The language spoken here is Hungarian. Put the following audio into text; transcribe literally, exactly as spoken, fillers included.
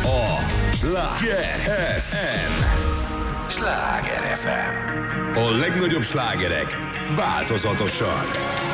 a Sláger ef em. Sláger ef em. A legnagyobb slágerek változatosan.